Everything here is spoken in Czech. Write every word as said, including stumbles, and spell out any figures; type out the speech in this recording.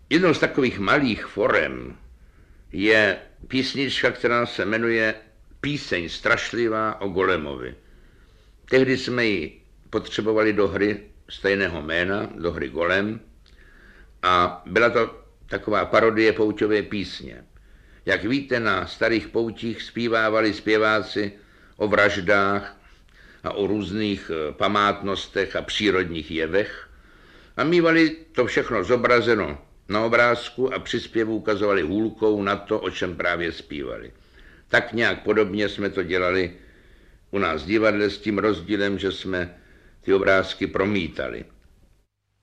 Jednou z takových malých forem je písnička, která se jmenuje Píseň strašlivá o Golemovi. Tehdy jsme ji potřebovali do hry stejného jména, do hry Golem, a byla to taková parodie pouťové písně. Jak víte, na starých poutích zpívávali zpěváci o vraždách a o různých památnostech a přírodních jevech a mívali to všechno zobrazeno na obrázku a při zpěvu ukazovali hůlkou na to, o čem právě zpívali. Tak nějak podobně jsme to dělali u nás v divadle s tím rozdílem, že jsme ty obrázky promítali.